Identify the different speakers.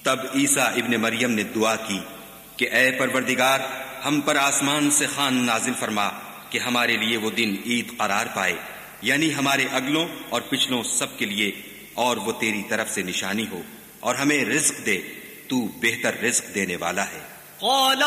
Speaker 1: तब ईसा इब्ने मरियम ने दुआ की कि ऐ परवरदिगार, हम पर आसमान से खान नाजिल फरमा कि हमारे लिए वो दिन ईद करार पाए, यानी हमारे अगलों और पिछलों सब के लिए, और वो तेरी तरफ से निशानी हो, और हमें रिज्क दे, तू बेहतर रिज्क देने वाला है।